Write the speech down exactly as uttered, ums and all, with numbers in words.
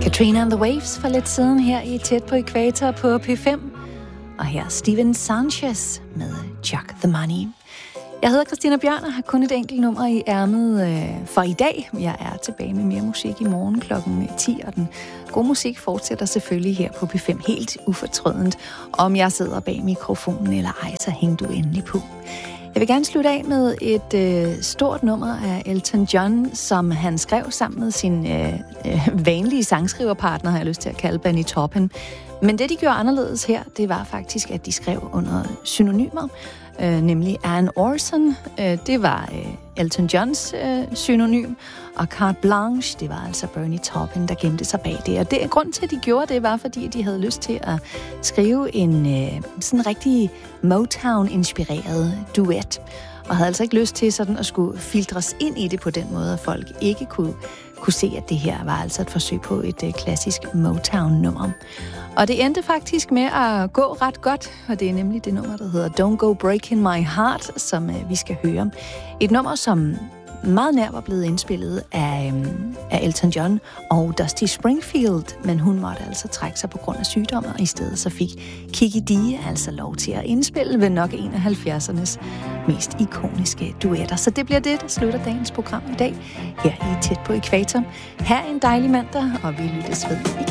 Katrina and the Waves for lidt siden her i Tæt på Ækvator på P fem. Og her Steven Sanchez med Chuck the Money. Jeg hedder Christina Bjørn og har kun et enkelt nummer i ærmet øh, for i dag. Jeg er tilbage med mere musik i morgen klokken ti, og den gode musik fortsætter selvfølgelig her på P fem helt ufortrødent. Om jeg sidder bag mikrofonen eller ej, så hæng du endelig på. Jeg vil gerne slutte af med et øh, stort nummer af Elton John, som han skrev sammen med sin øh, øh, vanlige sangskriverpartner, har jeg lyst til at kalde Benny Taupin. Men det, de gjorde anderledes her, det var faktisk, at de skrev under synonymer, øh, nemlig Anne Orson, øh, det var øh, Elton Johns øh, synonym, og Carte Blanche, det var altså Bernie Taupin, der gemte sig bag det. Og det, grund til, at de gjorde det, var, fordi de havde lyst til at skrive en øh, sådan rigtig Motown-inspireret duet, og havde altså ikke lyst til sådan at skulle filtres ind i det på den måde, at folk ikke kunne, kunne se, at det her var altså et forsøg på et øh, klassisk Motown-nummer. Og det endte faktisk med at gå ret godt, og det er nemlig det nummer, der hedder Don't Go Breaking My Heart, som øh, vi skal høre. Et nummer, som meget nær var blevet indspillet af, øh, af Elton John og Dusty Springfield, men hun måtte altså trække sig på grund af sygdom, og i stedet så fik Kiki Dee altså lov til at indspille ved nok en af halvfjerdsernes mest ikoniske duetter. Så det bliver det, der slutter dagens program i dag, her i Tæt på Ækvator. Ha' en dejlig mandag, og vi lyttes ved igen.